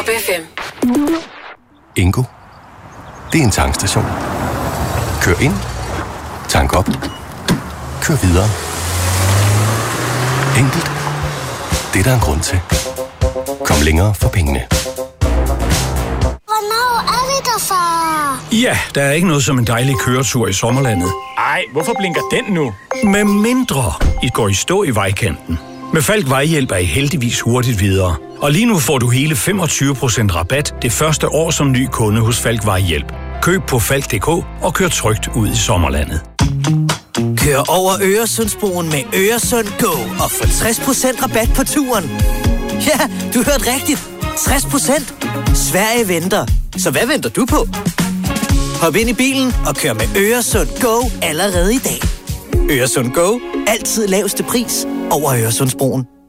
FM. Ingo. Det er en tankstation. Kør ind. Tank op. Kør videre. Enkelt. Det er der en grund til. Kom længere for pengene. Hvornår er vi der, far? Ja, der er ikke noget som en dejlig køretur i sommerlandet. Ej, hvorfor blinker den nu? Med mindre I går i stå i vejkanten. Med Falck Vejhjælp er I heldigvis hurtigt videre. Og lige nu får du hele 25% rabat det første år som ny kunde hos Falck Vejhjælp. Køb på falck.dk og kør trygt ud i sommerlandet. Kør over Øresundsbroen med Øresund Go og få 60% rabat på turen. Ja, du hørte rigtigt. 60%. Sverige venter. Så hvad venter du på? Hop ind i bilen og kør med Øresund Go allerede i dag. Øresund Go. Altid laveste pris over Øresundsbroen.